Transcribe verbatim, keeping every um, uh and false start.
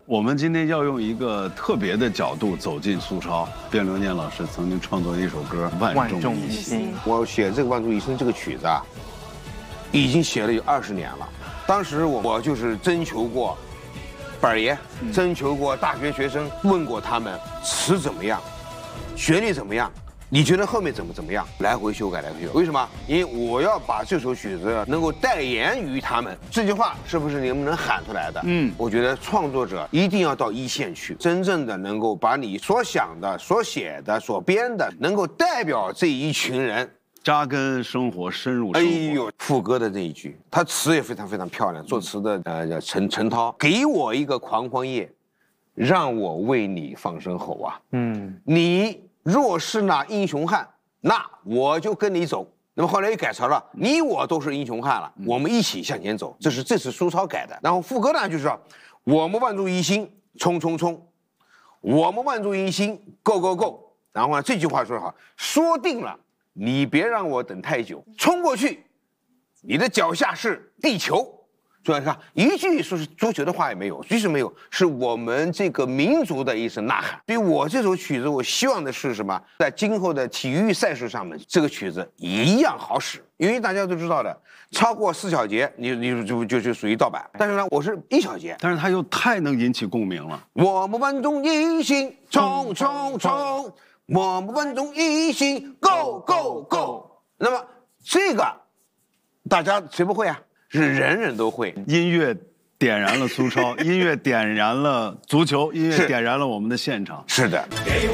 我们今天要用一个特别的角度走进苏超。卞留念老师曾经创作的一首歌《万众一心》， 我写这个《万众一心》这个曲子啊，已经写了有二十年了。当时我我就是征求过板儿爷，征求过大学学生，问过他们词怎么样，旋律怎么样。 你觉得后面怎么怎么样？来回修改，来回修改。为什么？因为我要把这首曲子能够代言于他们。这句话是不是你们能喊出来的？嗯，我觉得创作者一定要到一线去，真正的能够把你所想的、所写的、所编的，能够代表这一群人， 扎根生活，深入生活。 哎呦，副歌的那一句，他词也非常非常漂亮。作词的呃叫陈陈涛，给我一个狂欢夜，让我为你放声吼啊！嗯，你。 若是那英雄汉，那我就跟你走。那么后来又改词了，你我都是英雄汉了，我们一起向前走。这是这是苏超改的。然后副歌呢，就是说我们万众一心，冲冲冲，我们万众一心，go go go。然后呢，这句话说好，说定了，你别让我等太久，冲过去，你的脚下是地球。 所以你看，一句说是足球的话也没有，即使没有，是我们这个民族的一声呐喊。所以我这首曲子，我希望的是什么？在今后的体育赛事上面，这个曲子一样好使。因为大家都知道的，超过四小节，你你就就就属于盗版。但是呢，我是一小节， 但是它又太能引起共鸣了。 我们万众一心，冲冲冲！我们万众一心，go go go！ 那么这个大家谁不会啊？ 是人人都会。 音乐点燃了苏超，音乐点燃了足球，音乐点燃了我们的现场。 是的。